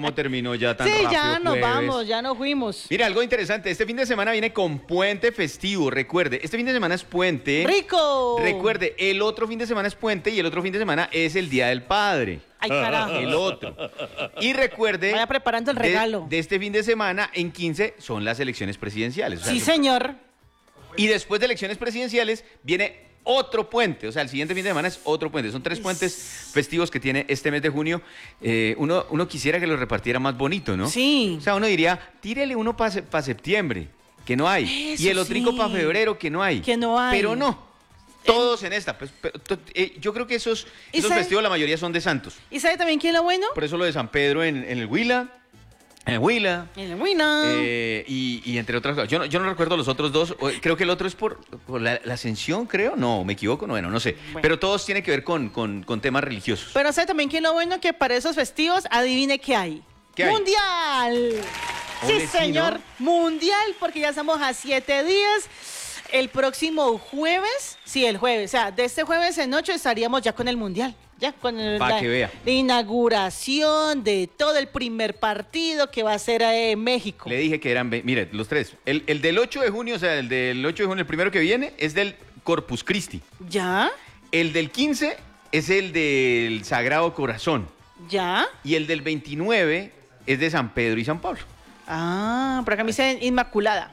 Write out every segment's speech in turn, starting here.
cómo terminó ya tan Sí, rápido ya nos jueves. vamos, ya nos fuimos. Mira, algo interesante, este fin de semana viene con puente festivo, recuerde, este fin de semana es puente. ¡Rico! Recuerde, el otro fin de semana es puente y el otro fin de semana es el Día del Padre. Ay, carajo. El otro. Y recuerde... Vaya preparando el regalo. De este fin de semana, en 15, son las elecciones presidenciales. O sea, Sí, señor. y después de elecciones presidenciales viene otro puente, o sea, el siguiente fin de semana es otro puente. Son 3 puentes festivos que tiene este mes de junio. Uno quisiera que lo repartiera más bonito, ¿no? Sí. O sea, uno diría, tírele uno para septiembre, que no hay. Eso y el otrico sí. para febrero, que no hay. Que no hay. Pero no. Todos en esta. Pues, yo creo que esos sabe- festivos, la mayoría son de santos. ¿Y sabe también quién es lo bueno? Por eso lo de San Pedro en el Huila. En el Huila. En el bueno. Y entre otras cosas. Yo no recuerdo los otros dos. Creo que el otro es por la Ascensión, creo. No, me equivoco. Bueno, no sé. Bueno. Pero todos tienen que ver con temas religiosos. Pero sabe también quién es lo bueno, que para esos festivos, adivine qué hay. ¿Qué hay? ¡Mundial! Ole, Sí, sí, señor. ¿no? Mundial, porque ya estamos a 7 días. El próximo jueves, sí, el jueves, o sea, de este jueves en 8 estaríamos ya con el Mundial. Ya con Pa' que vea. la inauguración de todo el primer partido que va a ser México. Le dije que eran, mire, los 3. El del 8 de junio, o sea, el del 8 de junio, el primero que viene, es del Corpus Christi. ¿Ya? El del 15 es el del Sagrado Corazón. ¿Ya? Y el del 29 es de San Pedro y San Pablo. Ah, por acá me dicen Inmaculada.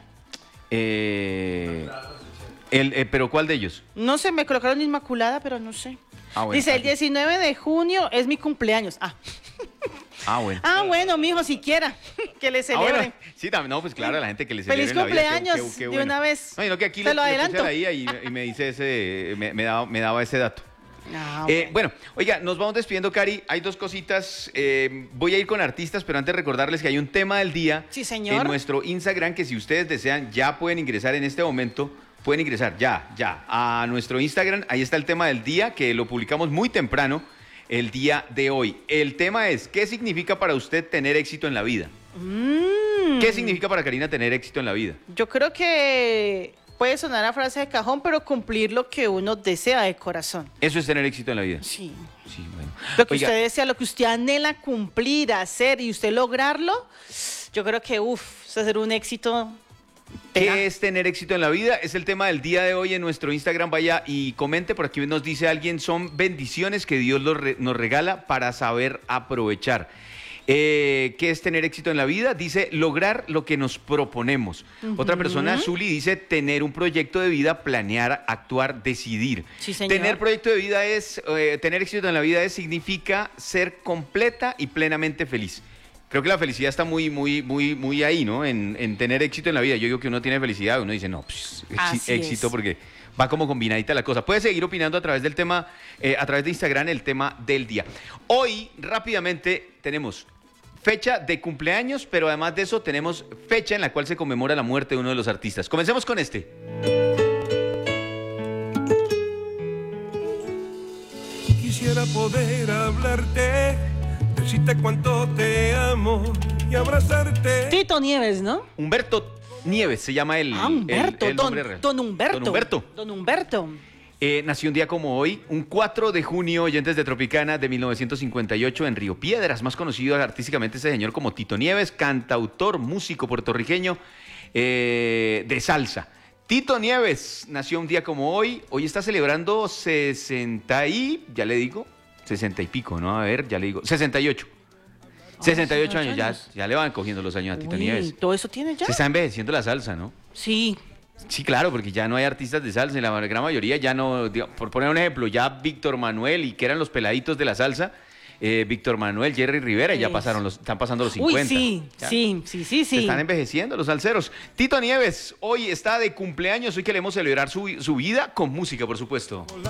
¿Pero cuál de ellos? No sé, me colocaron Inmaculada, pero no sé. Ah, bueno, Dice, el aquí. 19 de junio es mi cumpleaños. Bueno. Bueno, mijo, siquiera que le Ah, celebre. bueno. Sí, también, no, pues claro, a la gente que le celebre Feliz la vida, cumpleaños qué de bueno. una vez. No, y no que aquí Te le lo puse adelanto. la IA y me dice ese, me daba ese dato. Ah, Bueno, oiga, nos vamos despidiendo, Cari. Hay 2 cositas. Voy a ir con artistas, pero antes recordarles que hay un tema del día Sí, señor. en nuestro Instagram que si ustedes desean ya pueden ingresar en este momento. Pueden ingresar ya a nuestro Instagram. Ahí está el tema del día que lo publicamos muy temprano el día de hoy. El tema es, ¿qué significa para usted tener éxito en la vida? ¿Qué significa para Karina tener éxito en la vida? Yo creo que puede sonar a frase de cajón, pero cumplir lo que uno desea de corazón. Eso es tener éxito en la vida. Sí. Sí, bueno. Lo que Oiga, usted desea, lo que usted anhela cumplir, hacer y usted lograrlo, yo creo que, eso será un éxito. ¿qué es tener éxito en la vida? Es el tema del día de hoy en nuestro Instagram. Vaya y comente. Por aquí nos dice alguien, son bendiciones que Dios nos regala para saber aprovechar. ¿Qué es tener éxito en la vida? Dice, lograr lo que nos proponemos. Otra persona, Zuli, dice, tener un proyecto de vida, planear, actuar, decidir. Sí, señor. Tener proyecto de vida es, tener éxito en la vida significa ser completa y plenamente feliz. Creo que la felicidad está muy ahí, ¿no? En tener éxito en la vida. Yo digo que uno tiene felicidad, uno dice, no, pues, Así éxito es. porque va como combinadita la cosa. Puedes seguir opinando a través del tema, a través de Instagram, el tema del día. Hoy, rápidamente, tenemos fecha de cumpleaños, pero además de eso tenemos fecha en la cual se conmemora la muerte de uno de los artistas. Comencemos con este. Quisiera poder hablarte, decirte cuánto te amo y abrazarte. Tito Nieves, ¿no? Humberto Nieves se llama el Humberto, el nombre real. don Humberto. Don Humberto. Don Humberto. Nació un día como hoy, un 4 de junio, oyentes de Tropicana, de 1958, en Río Piedras, más conocido artísticamente ese señor como Tito Nieves, cantautor, músico puertorriqueño de salsa. Tito Nieves nació un día como hoy está celebrando 60 y, ya le digo, 60 y pico, ¿no? A ver, ya le digo, 68. 68 años, ya le van cogiendo los años a Tito Uy, Nieves. ¿todo eso tiene ya? Se está envejeciendo la salsa, ¿no? Sí. Sí, claro, porque ya no hay artistas de salsa, en la gran mayoría ya no, por poner un ejemplo, ya Víctor Manuel y que eran los peladitos de la salsa, Víctor Manuel, Jerry Rivera, ya están pasando los 50. Uy, sí, Ya. sí. Se están envejeciendo los salseros. Tito Nieves, hoy está de cumpleaños, hoy queremos celebrar su vida con música, por supuesto.